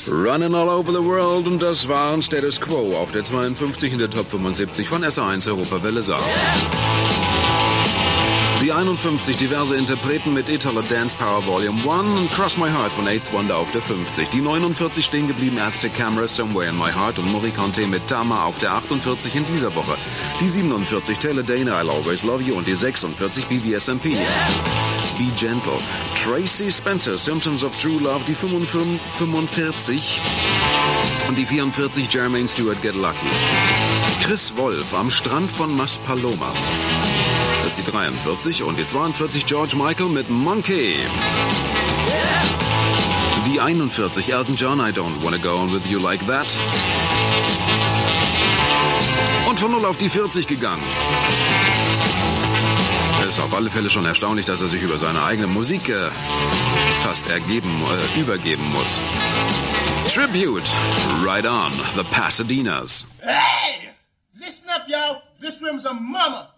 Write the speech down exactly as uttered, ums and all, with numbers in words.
Running all over the world, und das waren Status Quo auf der zweiundfünfzig in der Top fünfundsiebzig von S A eins Europawelle Saar. Die einundfünfzig, diverse Interpreten mit Italo Dance Power Volume eins und Cross My Heart von Eighth Wonder auf der fünfzig. Die neunundvierzig stehen geblieben Ärzte Camera Somewhere in My Heart und Morricone mit Tama auf der achtundvierzig in dieser Woche. Die siebenundvierzig Taylor Dana I'll Always Love You und die sechsundvierzig B V S M P. Be Gentle. Tracy Spencer Symptoms of True Love, die fünfundvierzig und die vierundvierzig Jermaine Stewart Get Lucky. Chris Wolf am Strand von Maspalomas. Das ist die dreiundvierzig und die zweiundvierzig George Michael mit Monkey. Die einundvierzig Elton John I Don't Wanna Go On With You Like That. Und von null auf die vierzig gegangen. Es ist auf alle Fälle schon erstaunlich, dass er sich über seine eigene Musik äh, fast ergeben, äh, übergeben muss. Tribute, Right On, The Pasadenas. Hey! Listen up, y'all. This room's a mama.